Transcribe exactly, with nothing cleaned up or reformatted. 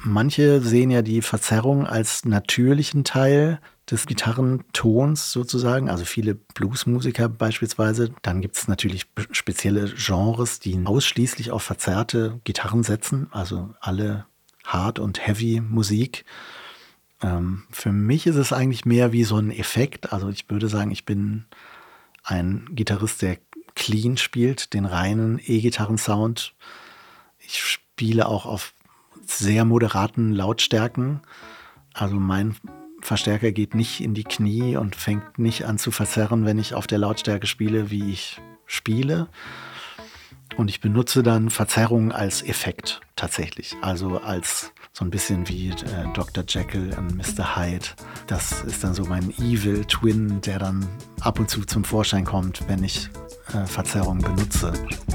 Manche sehen ja die Verzerrung als natürlichen Teil des Gitarrentons sozusagen, also viele Bluesmusiker beispielsweise. Dann gibt es natürlich b- spezielle Genres, die ausschließlich auf verzerrte Gitarren setzen, also alle Hard- und Heavy-Musik. Ähm, für mich ist es eigentlich mehr wie so ein Effekt. Also ich würde sagen, ich bin ein Gitarrist, der clean spielt, den reinen E-Gitarren-Sound. Ich spiele auch auf sehr moderaten Lautstärken. Also mein Verstärker geht nicht in die Knie und fängt nicht an zu verzerren, wenn ich auf der Lautstärke spiele, wie ich spiele. Und ich benutze dann Verzerrungen als Effekt tatsächlich. Also als so ein bisschen wie äh, Doktor Jekyll und Mister Hyde. Das ist dann so mein Evil Twin, der dann ab und zu zum Vorschein kommt, wenn ich äh, Verzerrungen benutze.